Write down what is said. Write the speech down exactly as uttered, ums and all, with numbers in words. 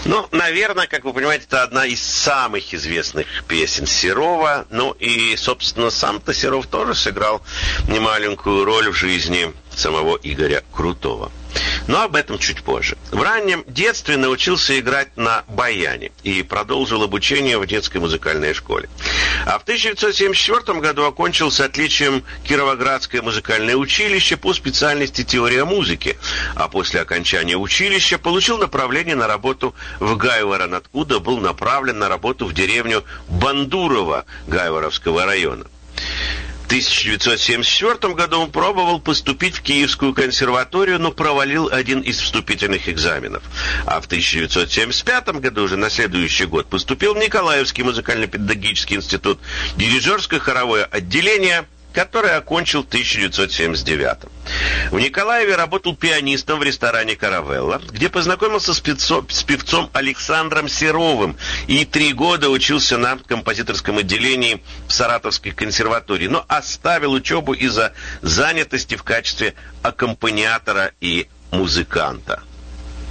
Ну, наверное, как вы понимаете, это одна из самых известных песен Серова. Ну и, собственно, сам-то Серов тоже сыграл немаленькую роль в жизни самого Игоря Крутого. Но об этом чуть позже. В раннем детстве научился играть на баяне и продолжил обучение в детской музыкальной школе. А в тысяча девятьсот семьдесят четвёртом году окончил с отличием Кировоградское музыкальное училище по специальности теория музыки. А после окончания училища получил направление на работу в Гайворон, откуда был направлен на работу в деревню Бандурово Гайворовского района. В тысяча девятьсот семьдесят четвёртом году он пробовал поступить в Киевскую консерваторию, но провалил один из вступительных экзаменов. А в тысяча девятьсот семьдесят пятом году, уже на следующий год, поступил в Николаевский музыкально-педагогический институт, дирижерское хоровое отделение, который окончил в тысяча девятьсот семьдесят девятом. В Николаеве работал пианистом в ресторане «Каравелла», где познакомился с певцом, с певцом Александром Серовым и три года учился на композиторском отделении в Саратовской консерватории, но оставил учебу из-за занятости в качестве аккомпаниатора и музыканта.